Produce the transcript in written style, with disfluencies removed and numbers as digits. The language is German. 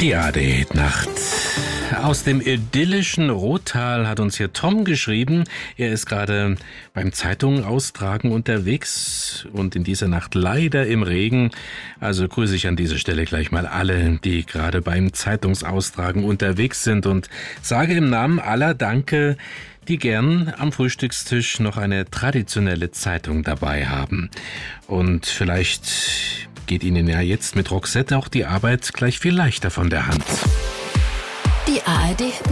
Die ARD-Nacht. Aus dem idyllischen Rottal hat uns hier Tom geschrieben. Er ist gerade beim Zeitungen austragen unterwegs und in dieser Nacht leider im Regen. Also grüße ich an dieser Stelle gleich mal alle, die gerade beim Zeitungsaustragen unterwegs sind und sage im Namen aller Danke, die gern am Frühstückstisch noch eine traditionelle Zeitung dabei haben. Und vielleicht geht Ihnen ja jetzt mit Roxette auch die Arbeit gleich viel leichter von der Hand. Die ARD